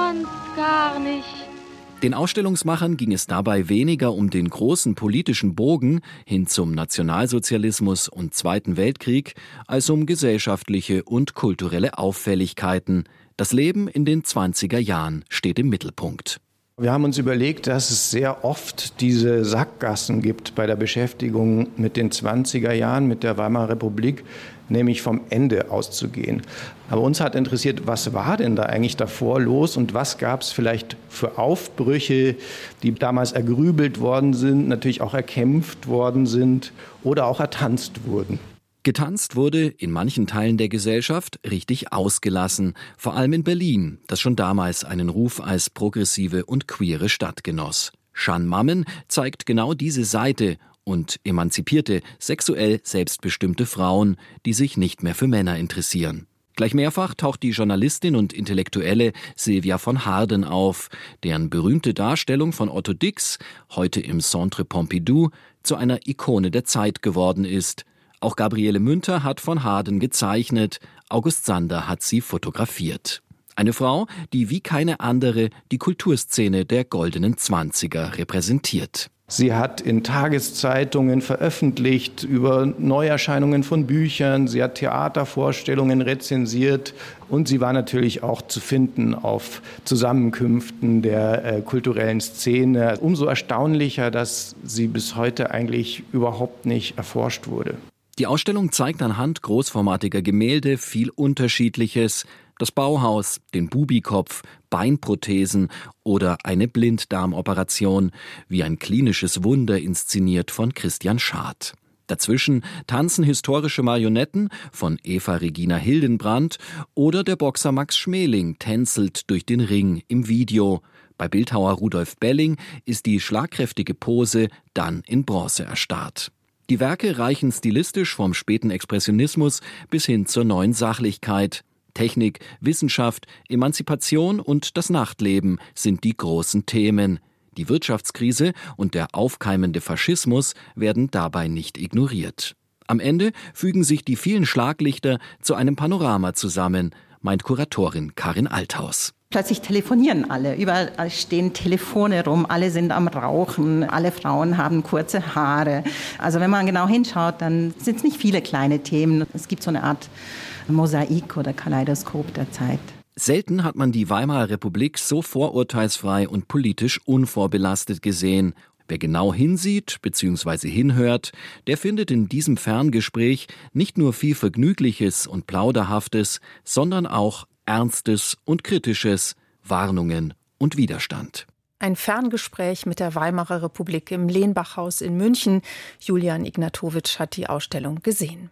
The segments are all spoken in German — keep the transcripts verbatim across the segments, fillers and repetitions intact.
man gar nicht. Den Ausstellungsmachern ging es dabei weniger um den großen politischen Bogen hin zum Nationalsozialismus und Zweiten Weltkrieg, als um gesellschaftliche und kulturelle Auffälligkeiten. Das Leben in den zwanziger Jahren steht im Mittelpunkt. Wir haben uns überlegt, dass es sehr oft diese Sackgassen gibt bei der Beschäftigung mit den zwanziger Jahren, mit der Weimarer Republik, nämlich vom Ende auszugehen. Aber uns hat interessiert, was war denn da eigentlich davor los und was gab es vielleicht für Aufbrüche, die damals ergrübelt worden sind, natürlich auch erkämpft worden sind oder auch ertanzt wurden. Getanzt wurde in manchen Teilen der Gesellschaft richtig ausgelassen, vor allem in Berlin, das schon damals einen Ruf als progressive und queere Stadt genoss. Shan Mammen zeigt genau diese Seite und emanzipierte, sexuell selbstbestimmte Frauen, die sich nicht mehr für Männer interessieren. Gleich mehrfach taucht die Journalistin und Intellektuelle Sylvia von Harden auf, deren berühmte Darstellung von Otto Dix, heute im Centre Pompidou, zu einer Ikone der Zeit geworden ist. Auch Gabriele Münter hat von Harden gezeichnet, August Sander hat sie fotografiert. Eine Frau, die wie keine andere die Kulturszene der goldenen Zwanziger repräsentiert. Sie hat in Tageszeitungen veröffentlicht über Neuerscheinungen von Büchern, sie hat Theatervorstellungen rezensiert und sie war natürlich auch zu finden auf Zusammenkünften der äh, kulturellen Szene. Umso erstaunlicher, dass sie bis heute eigentlich überhaupt nicht erforscht wurde. Die Ausstellung zeigt anhand großformatiger Gemälde viel Unterschiedliches. Das Bauhaus, den Bubikopf, Beinprothesen oder eine Blinddarmoperation, wie ein klinisches Wunder inszeniert von Christian Schad. Dazwischen tanzen historische Marionetten von Eva Regina Hildenbrand oder der Boxer Max Schmeling tänzelt durch den Ring im Video. Bei Bildhauer Rudolf Belling ist die schlagkräftige Pose dann in Bronze erstarrt. Die Werke reichen stilistisch vom späten Expressionismus bis hin zur neuen Sachlichkeit. Technik, Wissenschaft, Emanzipation und das Nachtleben sind die großen Themen. Die Wirtschaftskrise und der aufkeimende Faschismus werden dabei nicht ignoriert. Am Ende fügen sich die vielen Schlaglichter zu einem Panorama zusammen, meint Kuratorin Karin Althaus. Plötzlich telefonieren alle, überall stehen Telefone rum, alle sind am Rauchen, alle Frauen haben kurze Haare. Also wenn man genau hinschaut, dann sind es nicht viele kleine Themen. Es gibt so eine Art Mosaik oder Kaleidoskop der Zeit. Selten hat man die Weimarer Republik so vorurteilsfrei und politisch unvorbelastet gesehen. Wer genau hinsieht bzw. hinhört, der findet in diesem Ferngespräch nicht nur viel Vergnügliches und Plauderhaftes, sondern auch Ernstes und Kritisches, Warnungen und Widerstand. Ein Ferngespräch mit der Weimarer Republik im Lehnbachhaus in München. Julian Ignatowitsch hat die Ausstellung gesehen.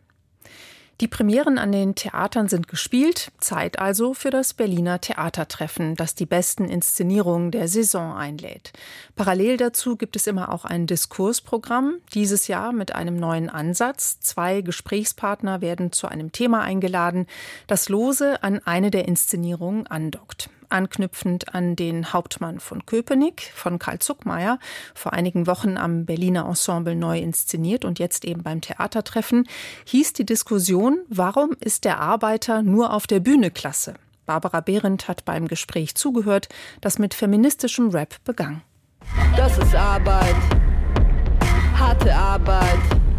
Die Premieren an den Theatern sind gespielt, Zeit also für das Berliner Theatertreffen, das die besten Inszenierungen der Saison einlädt. Parallel dazu gibt es immer auch ein Diskursprogramm, dieses Jahr mit einem neuen Ansatz. Zwei Gesprächspartner werden zu einem Thema eingeladen, das lose an eine der Inszenierungen andockt. Anknüpfend an den Hauptmann von Köpenick von Karl Zuckmayer, vor einigen Wochen am Berliner Ensemble neu inszeniert und jetzt eben beim Theatertreffen, hieß die Diskussion, warum ist der Arbeiter nur auf der Bühne klasse? Barbara Behrendt hat beim Gespräch zugehört, das mit feministischem Rap begann. Das ist Arbeit, harte Arbeit.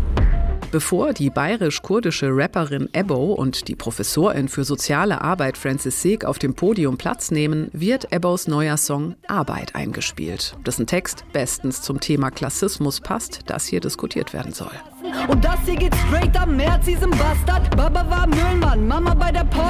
Bevor die bayerisch-kurdische Rapperin Ebbo und die Professorin für soziale Arbeit Francis Seeg auf dem Podium Platz nehmen, wird Ebbos neuer Song Arbeit eingespielt, dessen Text bestens zum Thema Klassismus passt, das hier diskutiert werden soll. Und das hier geht straight am März, diesem Bastard. Baba war Müllmann, Mama bei der Post.